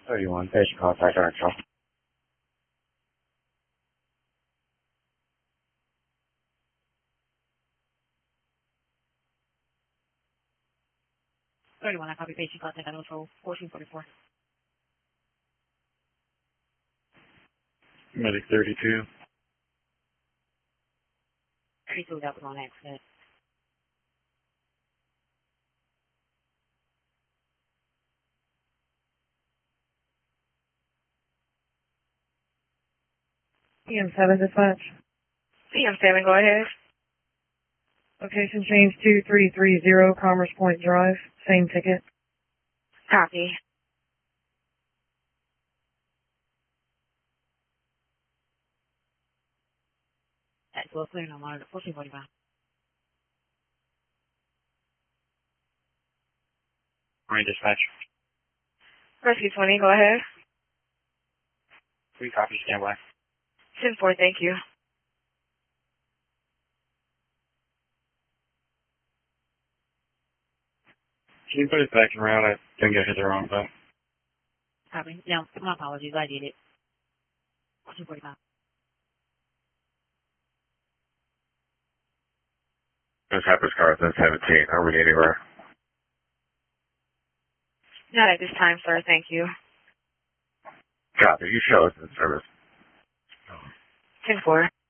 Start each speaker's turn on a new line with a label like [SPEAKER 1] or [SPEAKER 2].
[SPEAKER 1] 31, patient contact Arkansas.
[SPEAKER 2] I copy patient contact on 1444.
[SPEAKER 1] Medic 32.
[SPEAKER 2] 32, that was on accident.
[SPEAKER 3] PM7 dispatch.
[SPEAKER 2] PM7, go ahead.
[SPEAKER 3] Location change 2330 Commerce Point Drive. Same ticket.
[SPEAKER 2] Copy. That's well clear on monitor 1445.
[SPEAKER 1] Marine dispatch.
[SPEAKER 2] Rescue 20, go ahead.
[SPEAKER 1] 3 copy, standby.
[SPEAKER 2] 10-4, thank you.
[SPEAKER 1] Can you put it back around? I think I hit the wrong button.
[SPEAKER 2] Copy. No, my apologies, I did it. 1445.
[SPEAKER 1] This happens cars in 17. Are we anywhere?
[SPEAKER 2] Not at this time, sir, thank you.
[SPEAKER 1] Copy. You show us in service.
[SPEAKER 2] 10-4.